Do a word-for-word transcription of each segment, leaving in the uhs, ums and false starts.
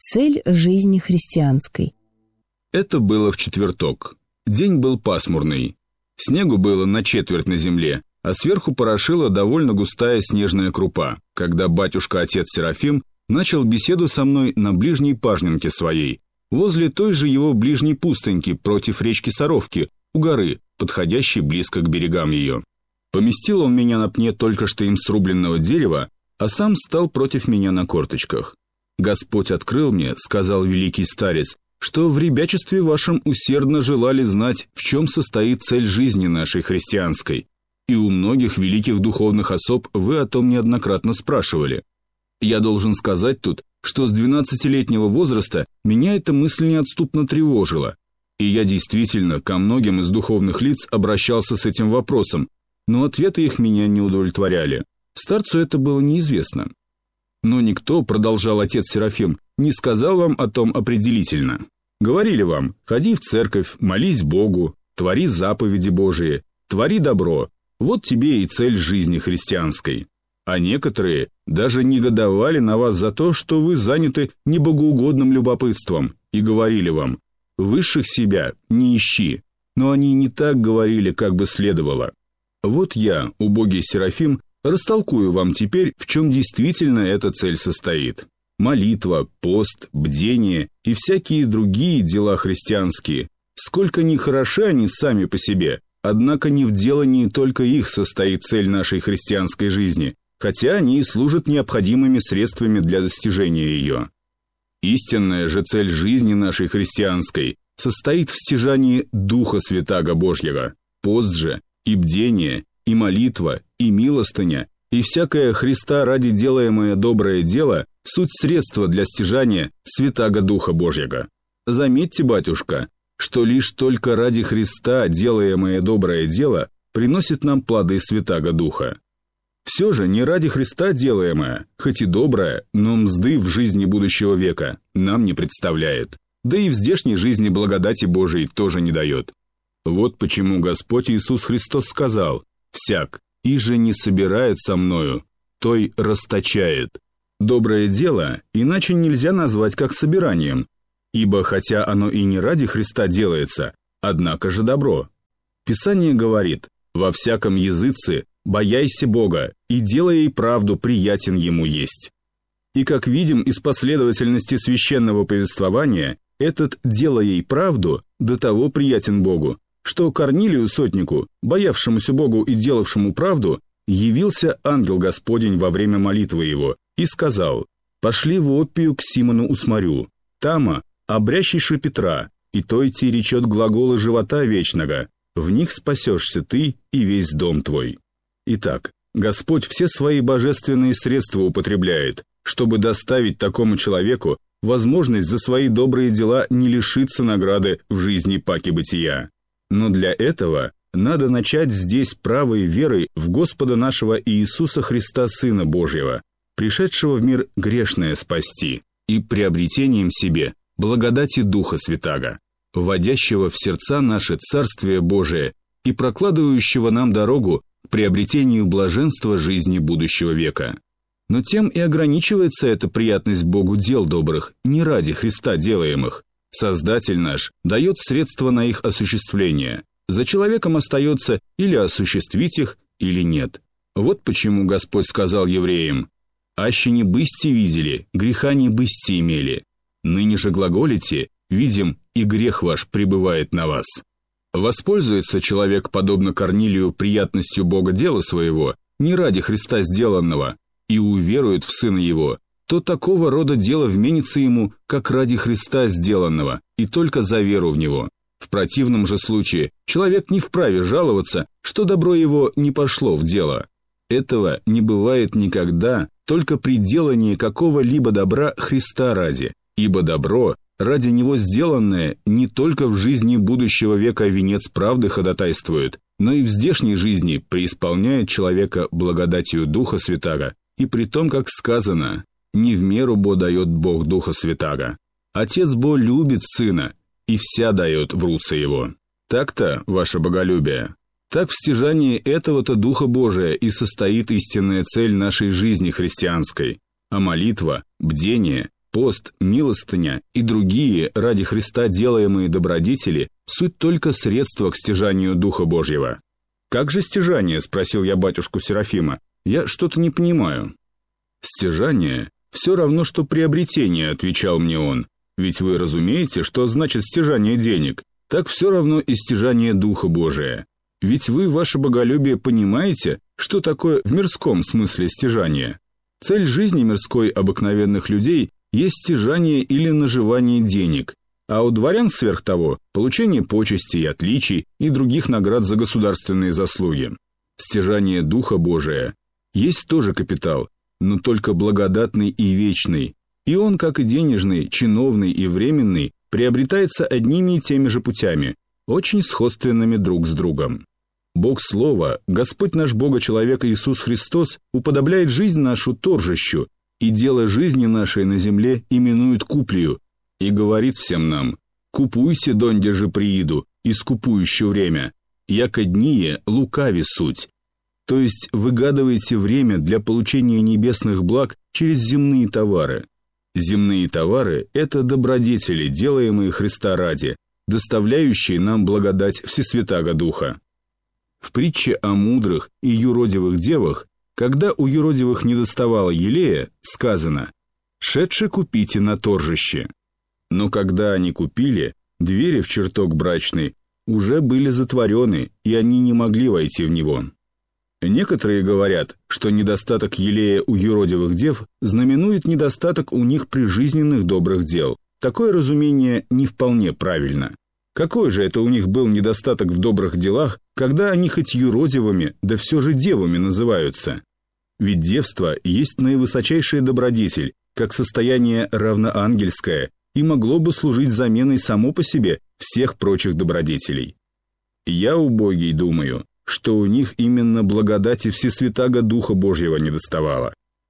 Цель жизни христианской. Это было в четверток. День был пасмурный. Снегу было на четверть на земле, а сверху порошила довольно густая снежная крупа, когда батюшка-отец Серафим начал беседу со мной на ближней пажнинке своей, возле той же его ближней пустыньки против речки Саровки, у горы, подходящей близко к берегам ее. Поместил он меня на пне только что им срубленного дерева, а сам стал против меня на корточках. «Господь открыл мне, — сказал великий старец, — что в ребячестве вашем усердно желали знать, в чем состоит цель жизни нашей христианской, и у многих великих духовных особ вы о том неоднократно спрашивали. Я должен сказать тут, что с двенадцатилетнего возраста меня эта мысль неотступно тревожила, и я действительно ко многим из духовных лиц обращался с этим вопросом, но ответы их меня не удовлетворяли. Старцу это было неизвестно. Но никто, продолжал отец Серафим, не сказал вам о том определительно. Говорили вам: ходи в церковь, молись Богу, твори заповеди Божии, твори добро, вот тебе и цель жизни христианской. А некоторые даже негодовали на вас за то, что вы заняты небогоугодным любопытством, и говорили вам: высших себя не ищи. Но они не так говорили, как бы следовало. Вот я, убогий Серафим, растолкую вам теперь, в чем действительно эта цель состоит. Молитва, пост, бдение и всякие другие дела христианские, сколько ни хороши они сами по себе, однако не в делании только их состоит цель нашей христианской жизни, хотя они и служат необходимыми средствами для достижения ее. Истинная же цель жизни нашей христианской состоит в стяжании Духа Святаго Божьего. Пост же, и бдение, и молитва, и милостыня, и всякое Христа ради делаемое доброе дело – суть средства для стяжания Святаго Духа Божьего. Заметьте, батюшка, что лишь только ради Христа делаемое доброе дело приносит нам плоды Святаго Духа. Все же не ради Христа делаемое, хоть и доброе, но мзды в жизни будущего века нам не представляет, да и в здешней жизни благодати Божией тоже не дает. Вот почему Господь Иисус Христос сказал: «Всяк, иже не собирает со мною, той расточает». Доброе дело иначе нельзя назвать как собиранием, ибо хотя оно и не ради Христа делается, однако же добро. Писание говорит: «Во всяком языце бояйся Бога, и делай правду, приятен Ему есть». И как видим из последовательности священного повествования, этот «делай правду» до того приятен Богу, что Корнилию сотнику, боявшемуся Богу и делавшему правду, явился ангел Господень во время молитвы его и сказал: «Пошли в Оппию к Симону Усмарю, тама, обрящейши Петра, и тойти речет глаголы живота вечного, в них спасешься ты и весь дом твой». Итак, Господь все свои божественные средства употребляет, чтобы доставить такому человеку возможность за свои добрые дела не лишиться награды в жизни паки бытия. Но для этого надо начать здесь правой верой в Господа нашего Иисуса Христа, Сына Божьего, пришедшего в мир грешное спасти, и приобретением себе благодати Духа Святаго, вводящего в сердца наши Царствие Божие и прокладывающего нам дорогу к приобретению блаженства жизни будущего века. Но тем и ограничивается эта приятность Богу дел добрых, не ради Христа делаемых. Создатель наш дает средства на их осуществление. За человеком остается или осуществить их, или нет. Вот почему Господь сказал евреям: «Аще не бысти видели, греха не бысти имели. Ныне же глаголите, видим, и грех ваш пребывает на вас». Воспользуется человек, подобно Корнилию, приятностью Бога дела своего, не ради Христа сделанного, и уверует в Сына Его, то такого рода дело вменится ему, как ради Христа сделанного, и только за веру в Него. В противном же случае человек не вправе жаловаться, что добро его не пошло в дело. Этого не бывает никогда, только при делании какого-либо добра Христа ради, ибо добро, ради Него сделанное, не только в жизни будущего века венец правды ходатайствует, но и в здешней жизни преисполняет человека благодатью Духа Святаго, и при том, как сказано: «Не в меру бо дает Бог Духа Святаго. Отец бо любит Сына, и вся дает в руце Его». Так-то, ваше боголюбие, так в стяжании этого-то Духа Божия и состоит истинная цель нашей жизни христианской, а молитва, бдение, пост, милостыня и другие ради Христа делаемые добродетели – суть только средства к стяжанию Духа Божьего. «Как же стяжание?» – спросил я батюшку Серафима. «Я что-то не понимаю». «Стяжание – все равно, что приобретение», – отвечал мне он. «Ведь вы разумеете, что значит стяжание денег, так все равно и стяжание Духа Божия. Ведь вы, ваше боголюбие, понимаете, что такое в мирском смысле стяжание? Цель жизни мирской обыкновенных людей есть стяжание или наживание денег, а у дворян сверх того – получение почестей, отличий и других наград за государственные заслуги. Стяжание Духа Божия есть тоже капитал, но только благодатный и вечный, и он, как и денежный, чиновный и временный, приобретается одними и теми же путями, очень сходственными друг с другом. Бог Слова, Господь наш Бога-человек Иисус Христос, уподобляет жизнь нашу торжищу, и дело жизни нашей на земле именует куплею, и говорит всем нам: «Купуйся, донде же прииду, и скупующее время, яко дние лукави суть». То есть выгадывайте время для получения небесных благ через земные товары. Земные товары – это добродетели, делаемые Христа ради, доставляющие нам благодать Всесвятаго Духа. В притче о мудрых и юродивых девах, когда у юродивых недоставало елея, сказано: «Шедше купите на торжище». Но когда они купили, двери в чертог брачный уже были затворены, и они не могли войти в него. Некоторые говорят, что недостаток елея у юродивых дев знаменует недостаток у них прижизненных добрых дел. Такое разумение не вполне правильно. Какой же это у них был недостаток в добрых делах, когда они хоть юродивыми, да все же девами называются? Ведь девство есть наивысочайшая добродетель, как состояние равноангельское, и могло бы служить заменой само по себе всех прочих добродетелей. Я, убогий, думаю, что у них именно благодати Всесвятаго Духа Божьего недоставало.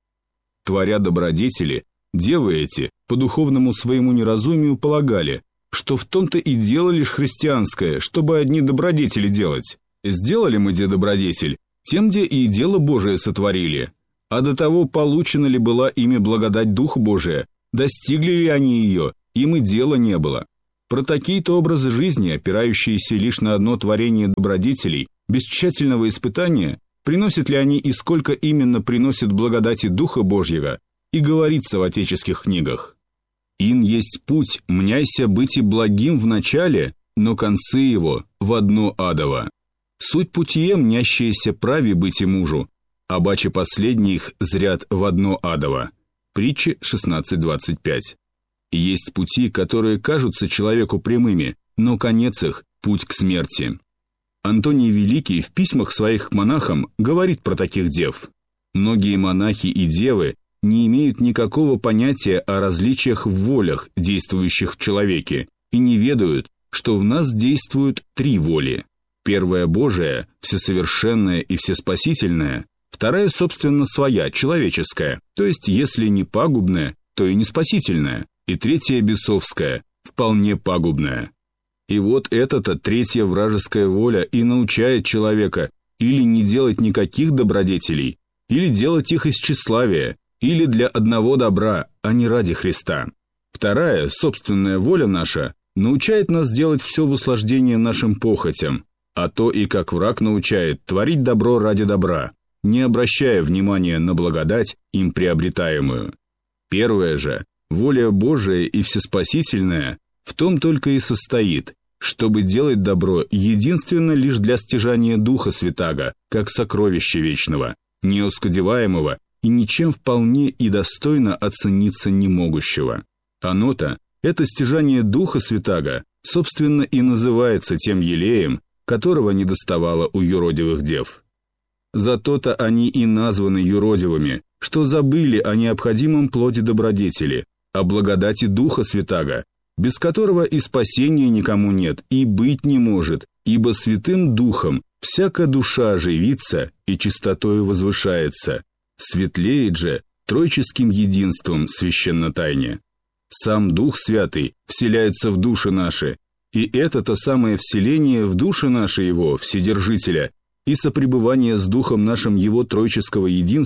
Творя добродетели, девы эти по духовному своему неразумию полагали, что в том-то и дело лишь христианское, чтобы одни добродетели делать. Сделали мы де добродетель, тем де и дело Божие сотворили. А до того получена ли была ими благодать Духа Божия, достигли ли они ее, им и дела не было. Про такие-то образы жизни, опирающиеся лишь на одно творение добродетелей, без тщательного испытания, приносят ли они и сколько именно приносят благодати Духа Божьего, и говорится в отеческих книгах. «Ин есть путь, мняйся быть и благим в начале, но концы его в одно адово. Суть путие мнящееся праве быть и мужу, а баче последних зрят в одно адово». Притчи шестнадцать двадцать пять. Есть пути, которые кажутся человеку прямыми, но конец их – путь к смерти. Антоний Великий в письмах своих к монахам говорит про таких дев. Многие монахи и девы не имеют никакого понятия о различиях в волях, действующих в человеке, и не ведают, что в нас действуют три воли. Первая Божия, всесовершенная и всеспасительная, вторая, собственно, своя, человеческая, то есть, если не пагубная, то и не спасительная, и третья бесовская, вполне пагубная. И вот эта-то третья вражеская воля и научает человека или не делать никаких добродетелей, или делать их из тщеславия, или для одного добра, а не ради Христа. Вторая, собственная воля наша, научает нас делать все в услаждение нашим похотям, а то и как враг научает творить добро ради добра, не обращая внимания на благодать, им приобретаемую. Первая же, воля Божия и всеспасительная, в том только и состоит, чтобы делать добро единственно лишь для стяжания Духа Святаго, как сокровища вечного, неоскудеваемого и ничем вполне и достойно оцениться не могущего. Оно-то, это стяжание Духа Святаго, собственно и называется тем елеем, которого недоставало у юродивых дев. Зато-то они и названы юродивыми, что забыли о необходимом плоде добродетели, о благодати Духа Святаго, без которого и спасения никому нет, и быть не может, ибо Святым Духом всяка душа оживится и чистотою возвышается, светлеет же тройческим единством священнотайне. Сам Дух Святый вселяется в души наши, и это-то самое вселение в души наши Его, Вседержителя, и сопребывание с Духом нашим Его тройческого единства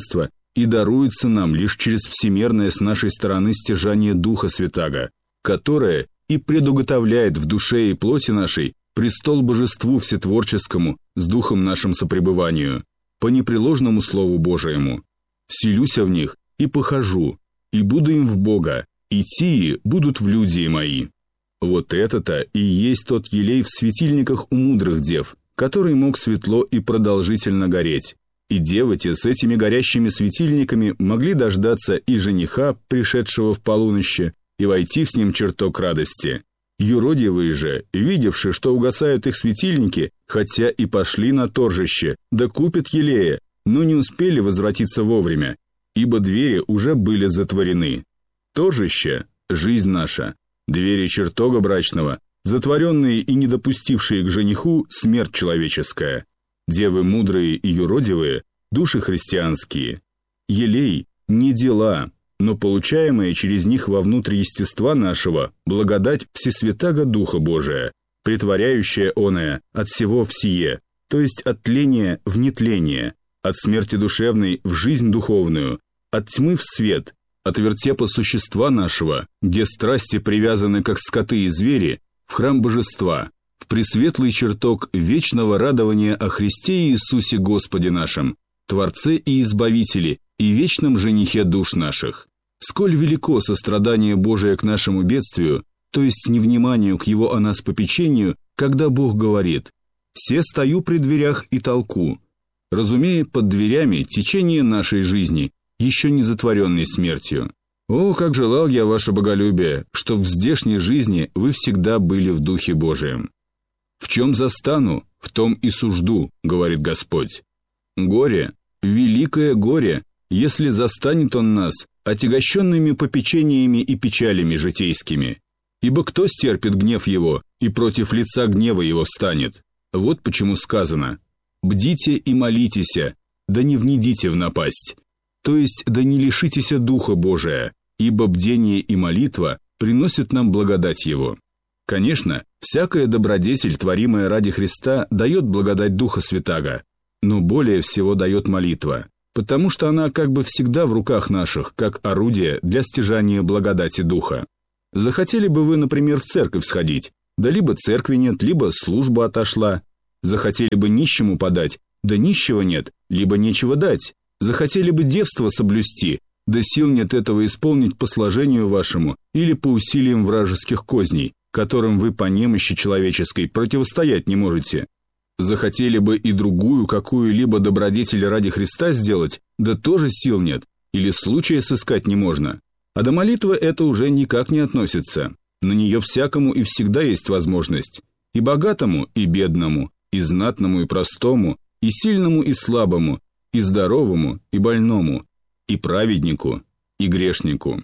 и даруется нам лишь через всемерное с нашей стороны стяжание Духа Святаго, которое и предуготовляет в душе и плоти нашей престол Божеству Всетворческому с Духом нашим сопребыванию, по непреложному Слову Божиему. Селюся в них и похожу, и буду им в Бога, и тии будут в люди мои». Вот это-то и есть тот елей в светильниках у мудрых дев, который мог светло и продолжительно гореть. И девы те с этими горящими светильниками могли дождаться и жениха, пришедшего в полуночи, и войти с ним чертог радости. Юродивые же, видевши, что угасают их светильники, хотя и пошли на торжище, да купят елея, но не успели возвратиться вовремя, ибо двери уже были затворены. Торжище – жизнь наша, двери чертога брачного, затворенные и не допустившие к жениху смерть человеческая. Девы мудрые и юродивые – души христианские. Елей – не дела, но получаемая через них вовнутрь естества нашего благодать Всесвятаго Духа Божия, притворяющая оное от всего в сие, то есть от тления в нетление, от смерти душевной в жизнь духовную, от тьмы в свет, от вертепа существа нашего, где страсти привязаны как скоты и звери, в храм Божества, в пресветлый чертог вечного радования о Христе Иисусе Господе нашем, Творце и Избавителе и вечном женихе душ наших. Сколь велико сострадание Божие к нашему бедствию, то есть невниманию к его о нас попечению, когда Бог говорит: «Се стою при дверях и толку», разумея под дверями течение нашей жизни, еще не затворенной смертью. О, как желал я, ваше боголюбие, чтоб в здешней жизни вы всегда были в Духе Божием. «В чем застану, в том и сужду», — говорит Господь. Горе, великое горе, если застанет он нас отягощенными попечениями и печалями житейскими. Ибо кто стерпит гнев его и против лица гнева его станет? Вот почему сказано: «Бдите и молитеся, да не внидите в напасть», то есть да не лишитеся Духа Божия, ибо бдение и молитва приносят нам благодать Его. Конечно, всякая добродетель, творимая ради Христа, дает благодать Духа Святаго, но более всего дает молитва, потому что она как бы всегда в руках наших, как орудие для стяжания благодати Духа. Захотели бы вы, например, в церковь сходить, да либо церкви нет, либо служба отошла. Захотели бы нищему подать, да нищего нет, либо нечего дать. Захотели бы девство соблюсти, да сил нет этого исполнить по сложению вашему или по усилиям вражеских козней, которым вы по немощи человеческой противостоять не можете. Захотели бы и другую какую-либо добродетель ради Христа сделать, да тоже сил нет, или случая сыскать не можно. А до молитвы это уже никак не относится. На нее всякому и всегда есть возможность. И богатому, и бедному, и знатному, и простому, и сильному, и слабому, и здоровому, и больному, и праведнику, и грешнику.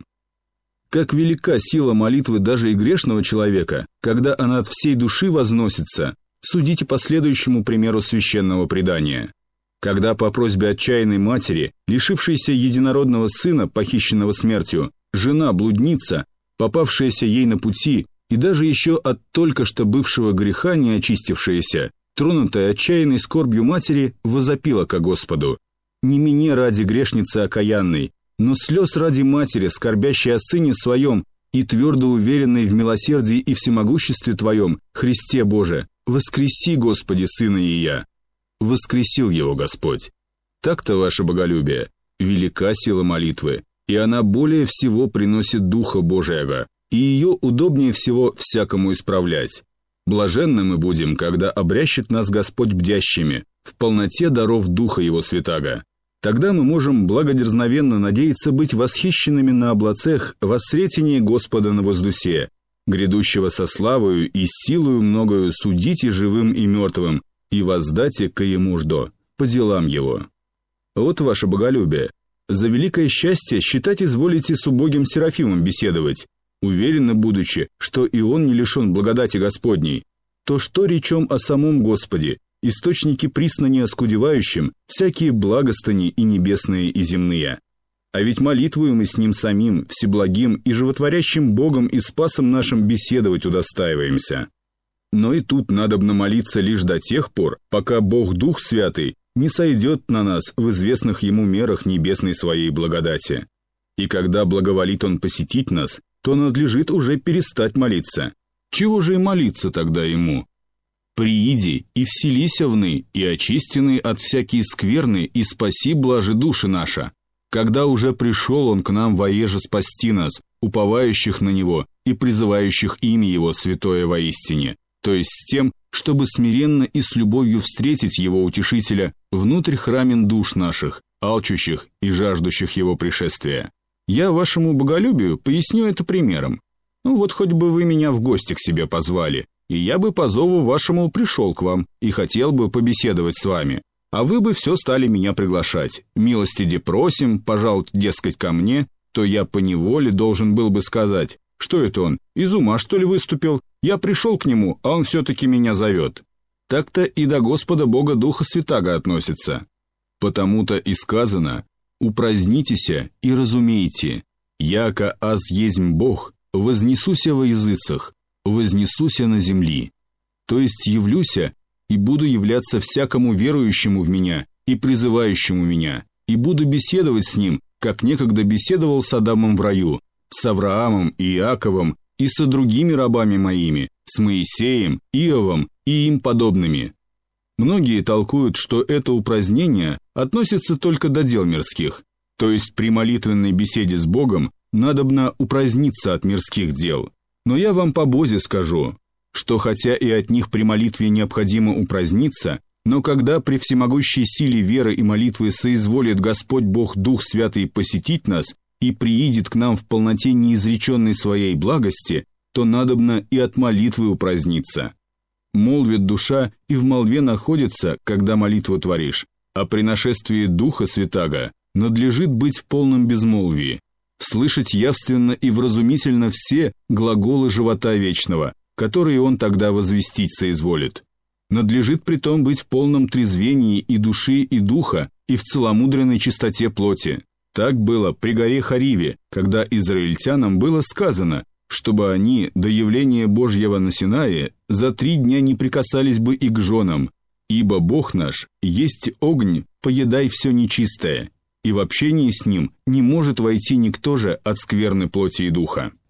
Как велика сила молитвы даже и грешного человека, когда она от всей души возносится, судите по следующему примеру священного предания. Когда по просьбе отчаянной матери, лишившейся единородного сына, похищенного смертью, жена-блудница, попавшаяся ей на пути, и даже еще от только что бывшего греха не очистившаяся, тронутая отчаянной скорбью матери, возопила ко Господу: «Не мне ради грешницы окаянной, но слез ради матери, скорбящей о сыне своем и твердо уверенной в милосердии и всемогуществе Твоем, Христе Боже, воскреси, Господи, сына Ия». Воскресил его Господь. Так-то, ваше боголюбие, велика сила молитвы, и она более всего приносит Духа Божьего, и ее удобнее всего всякому исправлять. Блаженны мы будем, когда обрящет нас Господь бдящими, в полноте даров Духа Его Святаго. Тогда мы можем благодерзновенно надеяться быть восхищенными на облацех во сретении Господа на воздусе, грядущего со славою и силою многою судите живым и мертвым, и воздате ко Ему ждо, по делам Его. Вот ваше боголюбие. За великое счастье считать изволите с убогим Серафимом беседовать, уверенно будучи, что и он не лишен благодати Господней. То что речем о самом Господе, источники присно не оскудевающим, всякие благостыни и небесные, и земные. А ведь молитвою мы с Ним самим, всеблагим и животворящим Богом и Спасом нашим беседовать удостаиваемся. Но и тут надобно молиться лишь до тех пор, пока Бог Дух Святый не сойдет на нас в известных ему мерах небесной своей благодати. И когда благоволит он посетить нас, то надлежит уже перестать молиться. Чего же и молиться тогда ему? «Прииди и вселися вны, и очистены от всякие скверны, и спаси блаже души наша». Когда уже пришел он к нам воеже спасти нас, уповающих на него и призывающих имя его святое воистине, то есть с тем, чтобы смиренно и с любовью встретить его утешителя внутрь храмен душ наших, алчущих и жаждущих его пришествия. Я вашему боголюбию поясню это примером. Ну вот хоть бы вы меня в гости к себе позвали, и я бы по зову вашему пришел к вам и хотел бы побеседовать с вами. А вы бы все стали меня приглашать. Милостиде просим, пожалуйте, дескать, ко мне, то я поневоле должен был бы сказать, что это он, из ума, что ли, выступил? Я пришел к нему, а он все-таки меня зовет. Так-то и до Господа Бога Духа Святаго относится. Потому-то и сказано: «Упразднитеся и разумейте, яко аз есмь Бог, вознесуся во языцах, вознесуся на земли». То есть явлюся и буду являться всякому верующему в меня и призывающему меня, и буду беседовать с ним, как некогда беседовал с Адамом в раю, с Авраамом и Иаковом и со другими рабами моими, с Моисеем, Иовом и им подобными. Многие толкуют, что это упразднение относится только до дел мирских, то есть при молитвенной беседе с Богом надобно упраздниться от мирских дел. Но я вам по Бозе скажу, что хотя и от них при молитве необходимо упраздниться, но когда при всемогущей силе веры и молитвы соизволит Господь Бог Дух Святый посетить нас и приидет к нам в полноте неизреченной своей благости, то надобно и от молитвы упраздниться. Молвит душа и в молве находится, когда молитву творишь, а при нашествии Духа Святаго надлежит быть в полном безмолвии, слышать явственно и вразумительно все глаголы живота вечного, которые он тогда возвестить соизволит. Надлежит притом быть в полном трезвении и души, и духа, и в целомудренной чистоте плоти. Так было при горе Хариве, когда израильтянам было сказано, чтобы они до явления Божьего на Синае за три дня не прикасались бы и к женам, ибо Бог наш есть огонь, поедай все нечистое, и в общении с ним не может войти никто же от скверны плоти и духа.